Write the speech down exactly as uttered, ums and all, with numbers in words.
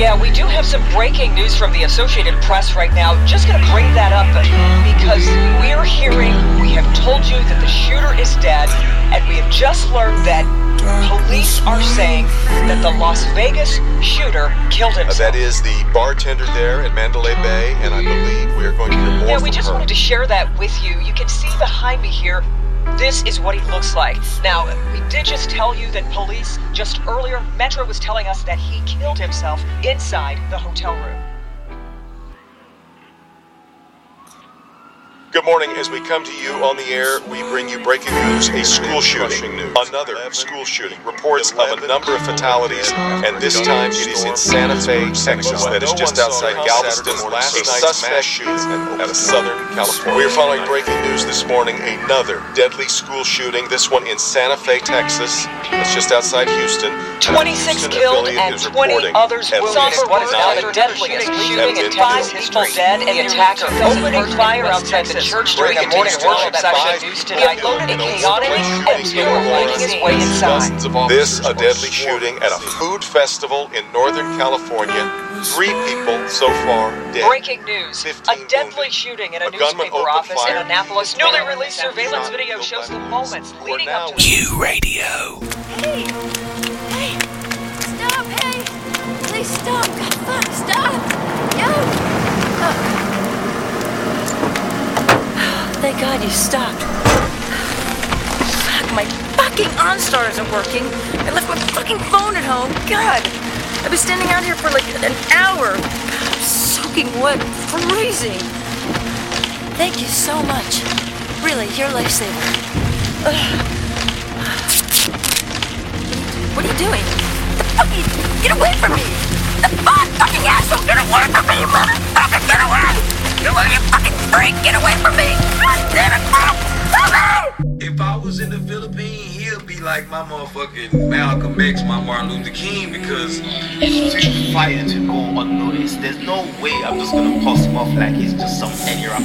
Yeah, we do have some breaking news from the Associated Press right now. Just going to bring that up because we're hearing, we have told you that the shooter is dead, and we have just learned that police are saying that the Las Vegas shooter killed himself. Uh, that is the bartender there at Mandalay Bay, and I believe we are going to hear more Yeah, from we just her. wanted to share that with you. You can see behind me here, this is what he looks like. Now, we did just tell you that police, just earlier, Metro was telling us that he killed himself inside the hotel room. Good morning. As we come to you on the air, we bring you breaking news, a school shooting. Another school shooting. Reports of a number of fatalities, and this time it is in Santa Fe, Texas. That is just outside Galveston. A suspect shooting out of Southern California. We are following breaking news this morning. Another deadly school shooting. This one in Santa Fe, Texas. That's just outside Houston. twenty-six killed and twenty others wounded. What is now the deadliest shooting in five people dead, and the attacker opening fire outside the church during a morning worship session. He unloaded a chaotic and they were making his way inside. This, a deadly shooting at a food festival in Northern California. Three people so far dead. Breaking news. A deadly shooting in a, a newspaper office in Annapolis. Newly released surveillance video shows the moments leading up to Q Radio. Hey! Hey! Stop! Hey! Please stop! God, fuck! Stop! Yo! Oh. Thank God you stopped. Fuck, my fucking OnStar isn't working. I left my fucking phone at home. God! I've been standing out here for like an hour. God, I'm soaking wet, freezing. Thank you so much. Really, you're a lifesaver. Ugh. What are you doing? The fuck are you? Get away from me! The fuck, fucking asshole! Get away from me, you motherfucker! Get away! Get away, you fucking freak! Get away from me! God damn it, bro! If I was in the Philippines, he'll be like my motherfucking Malcolm X, my Martin Luther King, because it's too fire to go unnoticed. There's no way I'm just gonna pass him off like he's just some idiot.